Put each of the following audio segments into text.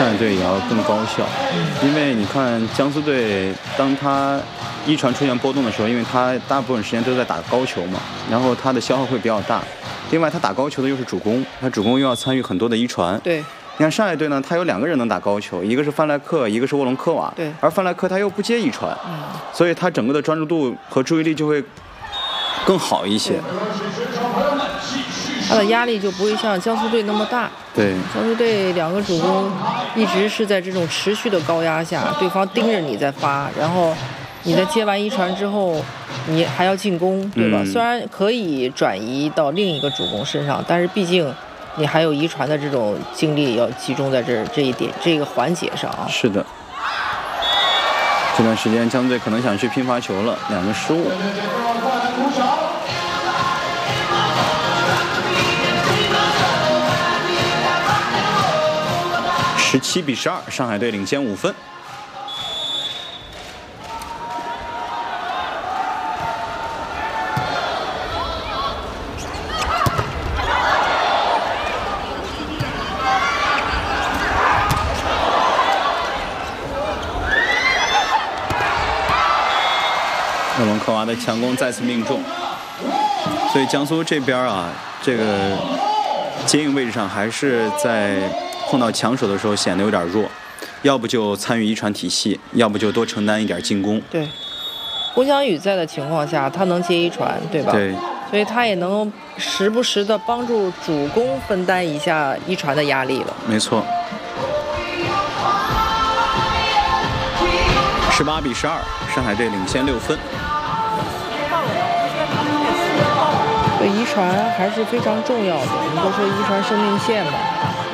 上海队也要更高效，因为你看江苏队，当他一传出现波动的时候，因为他大部分时间都在打高球嘛，然后他的消耗会比较大。另外，他打高球的又是主攻，他主攻又要参与很多的一传。 对。 你看上海队呢，他有2个人能打高球，一个是范莱克，一个是沃隆科瓦。 对。 而范莱克他又不接一传，所以他整个的专注度和注意力就会更好一些。 他的压力就不会像江苏队那么大。 对。 江苏队2个主攻一直是在这种持续的高压下，对方盯着你在发，然后你在接完一传之后，你还要进攻，对吧？虽然可以转移到另一个主攻身上，但是毕竟你还有一传的这种精力要集中在这一点这个环节上啊。 是的。这段时间江苏队可能想去拼发球了，2个失误。17-12，上海队领先5分。沃隆科娃的强攻再次命中，所以江苏这边啊，这个接应位置上还是在碰到强手的时候显得有点弱，要不就参与一传体系，要不就多承担一点进攻。 对，胡翔宇在的情况下，他能接一传，对吧？ 对， 所以他也能时不时的帮助主攻分担一下一传的压力了。 没错。18-12，上海队领先6分。 对，一传还是非常重要的，我们都说一传生命线嘛。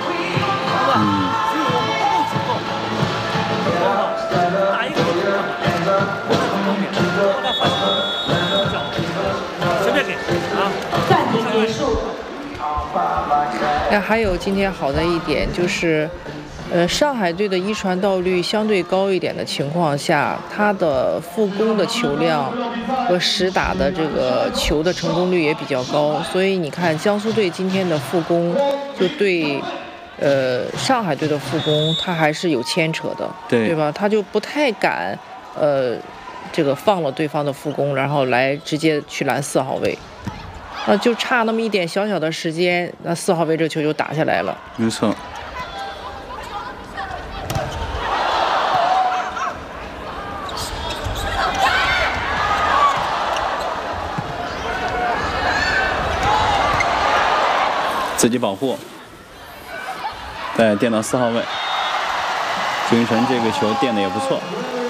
随便给啊。暂停结束。 还有今天好的一点就是，上海队的一传到率相对高一点的情况下，他的复攻的球量和实打的这个球的成功率也比较高，所以你看江苏队今天的复攻就对上海队的复攻他还是有牵扯的， 对吧？他就不太敢这个放了对方的复攻，然后来直接去拦4号位。就差那么一点小小的时间，那4号位这球就打下来了。 没错。自己保护，再垫到4号位。朱云辰这个球垫的也不错。